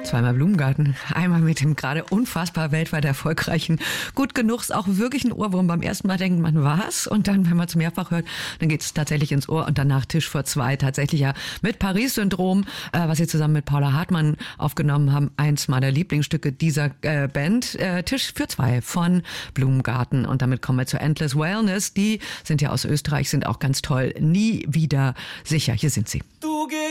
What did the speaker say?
Zweimal Blumengarten, einmal mit dem gerade unfassbar weltweit erfolgreichen Gut genug, ist auch wirklich ein Ohrwurm. Beim ersten Mal denkt man, was? Und dann, wenn man es mehrfach hört, dann geht es tatsächlich ins Ohr. Und danach Tisch für zwei, tatsächlich ja mit Paris-Syndrom, was sie zusammen mit Paula Hartmann aufgenommen haben. Eins meiner Lieblingsstücke dieser Band, Tisch für zwei von Blumengarten. Und damit kommen wir zu Endless Wellness. Die sind ja aus Österreich, sind auch ganz toll. Nie wieder sicher. Hier sind sie.